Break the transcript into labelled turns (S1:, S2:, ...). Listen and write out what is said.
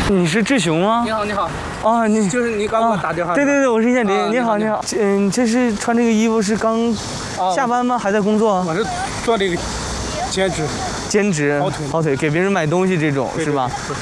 S1: 你是志雄吗？
S2: 你好，你好。
S1: 啊，你
S2: 就是你刚给我打电话。
S1: 对对对，我是叶林。你好，你好。这是穿这个衣服是刚下班吗？还在工作？
S2: 我是做这个兼职。
S1: 跑腿，给别人买东西这种是吧？